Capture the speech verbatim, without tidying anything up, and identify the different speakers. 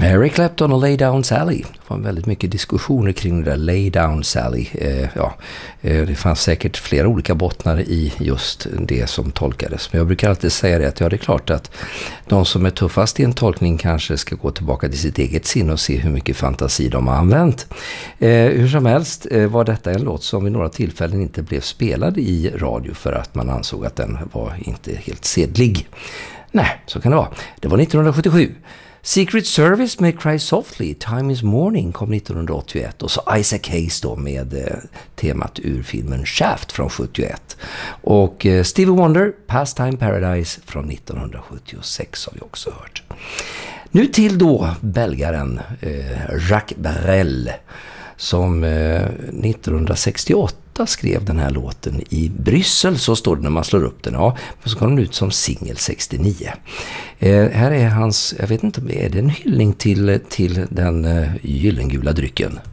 Speaker 1: Eric Clapton och Lay Down Sally. Det var väldigt mycket diskussioner kring det där Lay Down Sally. Eh, ja, eh, det fanns säkert flera olika bottnar i just det som tolkades. Men jag brukar alltid säga det att ja, det är klart att de som är tuffast i en tolkning kanske ska gå tillbaka till sitt eget sinne och se hur mycket fantasi de har använt. Eh, hur som helst eh, var detta en låt som vid några tillfällen inte blev spelad i radio för att man ansåg att den var inte helt sedlig. Nej, så kan det vara. Det var nittonhundrasjuttiosju. Secret Service med Cry Softly, Time is Morning kom nittonhundraåttioett och så Isaac Hayes då med eh, temat ur filmen Shaft från sjuttioett och eh, Stevie Wonder, Pastime Paradise från nittonhundrasjuttiosex har vi också hört. Nu till då belgaren eh, Jacques Brel som eh, nittonhundrasextioåtta skrev den här låten i Bryssel, så står det när man slår upp den. Ja, men så kom den ut som singel sextionio. Eh, här är hans, jag vet inte, är det en hyllning till, till den eh, gyllengula drycken?